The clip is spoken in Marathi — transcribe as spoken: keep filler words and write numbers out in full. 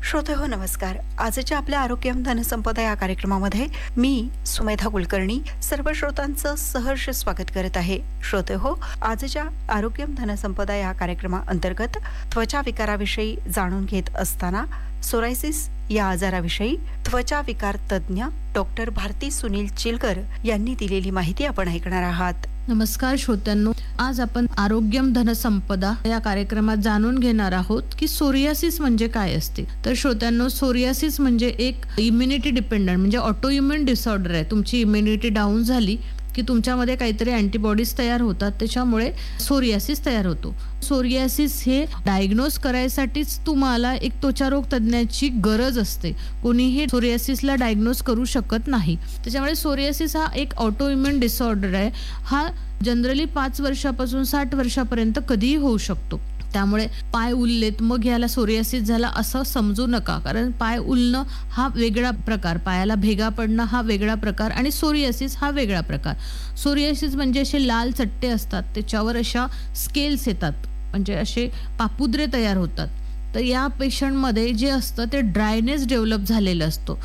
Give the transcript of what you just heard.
श्रोतेहो नमस्कार. आजच्या आपल्या आरोग्यम धनसंपदा या कार्यक्रमामध्ये मी सुमेधा कुलकर्णी सर्व श्रोतांचं सहर्ष स्वागत करत आहे. श्रोतेहो, आजच्या आरोग्यम धनसंपदा या कार्यक्रमाअंतर्गत त्वचा विकाराविषयी जाणून घेत असताना सोरायसिस या आजाराविषयी त्वचा विकार तज्ज्ञ डॉक्टर भारती सुनील चिलकर यांनी दिलेली माहिती आपण ऐकणार आहात. नमस्कार श्रोत्यांनो, आज आपण आरोग्यम धनसंपदा या कार्यक्रमात जाणून घेणार आहोत की सोरियासिस म्हणजे काय असते. तर श्रोत्यांनो, सोरियासिस म्हणजे एक इम्युनिटी डिपेंडंट म्हणजे ऑटो इम्युन डिसऑर्डर आहे. तुमची इम्युनिटी डाऊन झाली की तुमच्यामध्ये काहीतरी अँटीबॉडीज तयार होतात, त्याच्यामुळे सोरियासिस तयार होतो. सोरियासिस हे डायग्नोज करायसाठीच तुम्हाला एक त्वचारोग तज्ज्ञाची गरज असते. कोणीही सोरियासिसला डायग्नोज करू शकत नाही. त्याच्यामुळे सोरियासिस हा एक ऑटो इम्युन डिसऑर्डर आहे. हा जनरली पाच वर्षापासून साठ वर्षापर्यंत कधीही होऊ शकतो. त्यामुळे पाय उललेत मग याला सोरियासिस झाला असं समजू नका, कारण पाय उलणं हा वेगळा प्रकार, पायाला भेगा पडणं हा वेगळा प्रकार आणि सोरियासिस हा वेगळा प्रकार. सोरियासिस म्हणजे असे लाल चट्टे असतात, त्याच्यावर अशा स्केल्स येतात, म्हणजे असे पापुद्रे तयार होतात. तर या पेशंटमध्ये जे असतं ते ड्रायनेस डेव्हलप झालेलं असतो.